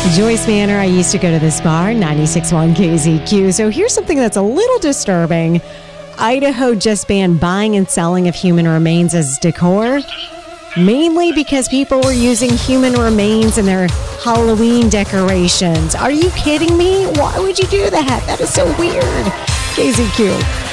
Joyce Manor, I used to go to this bar, 96.1 KZQ. So here's something that's a little disturbing. Idaho just banned buying and selling of human remains as decor, mainly because people were using human remains in their Halloween decorations. Are you kidding me? Why would you do that? That is so weird. KZQ.